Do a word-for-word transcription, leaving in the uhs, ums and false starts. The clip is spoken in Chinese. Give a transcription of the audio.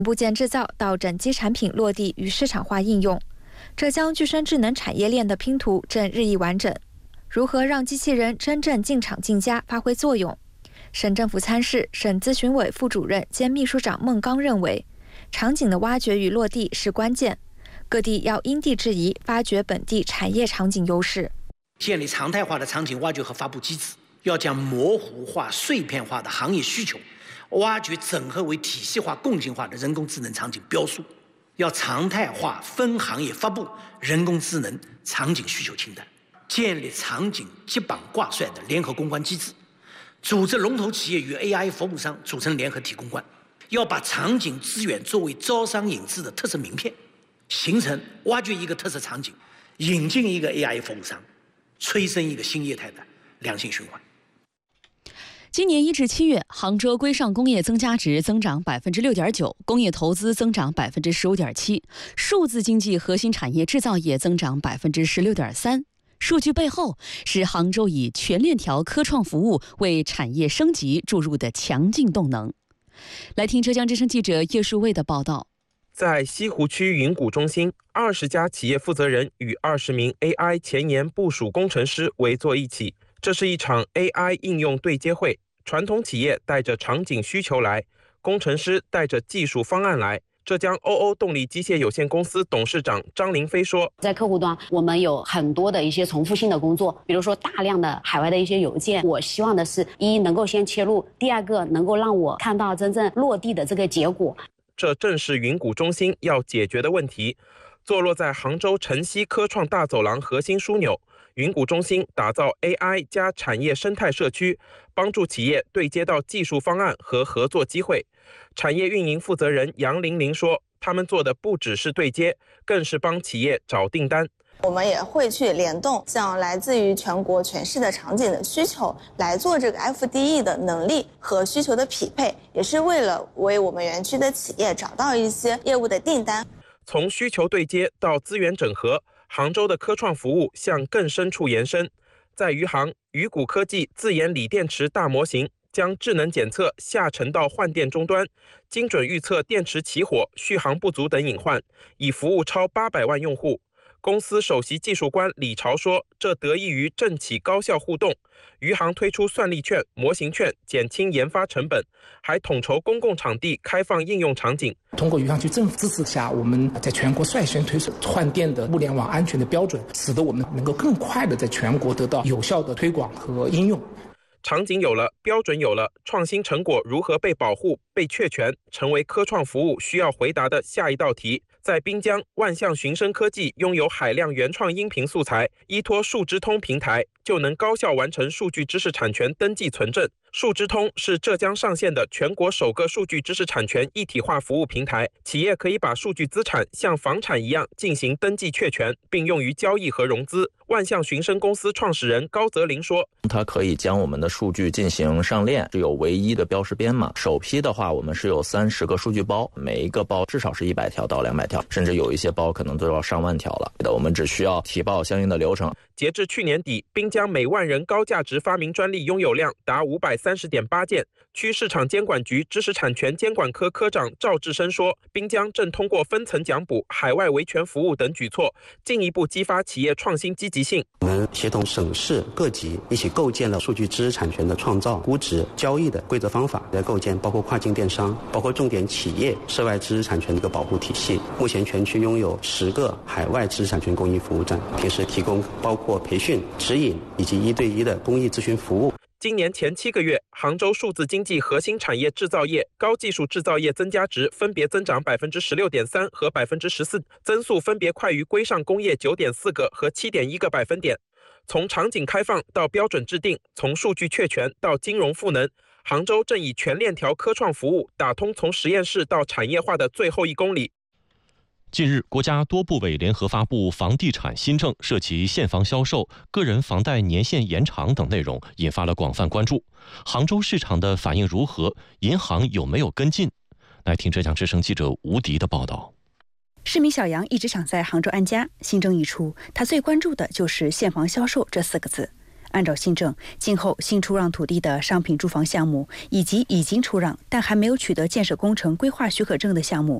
部件制造到整机产品落地与市场化应用。浙江具身智能产业链的拼图正日益完整。如何让机器人真正进厂进家发挥作用？省政府参事、省咨询委副主任兼秘书长孟刚认为，场景的挖掘与落地是关键，各地要因地制宜，发掘本地产业场景优势， 建立常态化的场景挖掘和发布机制，要将模糊化、碎片化的行业需求挖掘整合为体系化、共性化的人工智能场景标书，要常态化分行业发布人工智能场景需求清单，建立场景接榜挂帅的联合攻关机制，组织龙头企业与 A I 服务商组成联合体攻关，要把场景资源作为招商引资的特色名片，形成挖掘一个特色场景，引进一个 A I 服务商，催生一个新业态的良性循环。 今年一至七月，杭州规上工业增加值增长百分之六点九，工业投资增长百分之十五点七，数字经济核心产业制造业增长百分之十六点三。数据背后是杭州以全链条科创服务为产业升级注入的强劲动能。来听浙江之声记者叶树卫的报道。 在西湖区云谷中心，二十家企业负责人与二十名 A I 前沿部署工程师围坐一起。这是一场 A I 应用对接会，传统企业带着场景需求来，工程师带着技术方案来。浙江欧欧动力机械有限公司董事长张林飞说， 在客户端我们有很多的一些重复性的工作，比如说大量的海外的一些邮件，我希望的是一能够先切入，第二个能够让我看到真正落地的这个结果。 这正是云谷中心要解决的问题。坐落在杭州晨曦科创大走廊核心枢纽，云谷中心打造 A I 加产业生态社区，帮助企业对接到技术方案和合作机会。产业运营负责人杨玲玲说，他们做的不只是对接，更是帮企业找订单。 我们也会去联动像来自于全国全市的场景的需求，来做这个 F D E 的能力和需求的匹配，也是为了为我们园区的企业找到一些业务的订单。 从需求对接到资源整合，杭州的科创服务向更深处延伸。在余杭，鱼谷科技自研锂电池大模型，将智能检测下沉到换电终端，精准预测电池起火、续航不足等隐患，已服务超八百万用户。公司首席技术官李朝说，这得益于政企高效互动。余杭推出算力券、模型券，减轻研发成本，还统筹公共场地开放应用场景。 通过余杭区政府支持下，我们在全国率先推出换电的物联网安全的标准，使得我们能够更快的在全国得到有效的推广和应用。 场景有了，标准有了，创新成果如何被保护、被确权，成为科创服务需要回答的下一道题。在滨江，万象寻声科技拥有海量原创音频素材，依托数知通平台，就能高效完成数据知识产权登记存证。数知通是浙江上线的全国首个数据知识产权一体化服务平台，企业可以把数据资产像房产一样进行登记确权，并用于交易和融资。万象寻声公司创始人高泽林说， 它可以将我们的数据进行上链，是有唯一的标识编码。首批的话，我们是有三十个数据包，每一个包至少是一百条到两百条，甚至有一些包可能都要上万条了。我们只需要提报相应的流程。 截至去年底，滨江每万人高价值发明专利拥有量达五百三十点八件。区市场监管局知识产权监管科科长赵志生说，滨江正通过分层奖补、海外维权服务等举措，进一步激发企业创新积极性。 我们协同省市各级一起构建了数据知识产权的创造、估值、交易的规则方法，来构建包括跨境电商、包括重点企业涉外知识产权的一个保护体系。目前全区拥有十个海外知识产权公益服务站，平时提供包括培训、指引以及一对一的公益咨询服务。 今年前七个月，杭州数字经济核心产业制造业、高技术制造业增加值分别增长百分之十六点三和百分之十四，增速分别快于规上工业九点四个和七点一个百分点。从场景开放到标准制定，从数据确权到金融赋能，杭州正以全链条科创服务打通从实验室到产业化的最后一公里。 近日，国家多部委联合发布房地产新政，涉及现房销售、个人房贷年限延长等内容，引发了广泛关注。杭州市场的反应如何？银行有没有跟进？来听浙江之声记者吴迪的报道。 市民小杨一直想在杭州安家，新政一出，他最关注的就是现房销售这四个字。 按照新政，今后新出让土地的商品住房项目以及已经出让但还没有取得建设工程规划许可证的项目，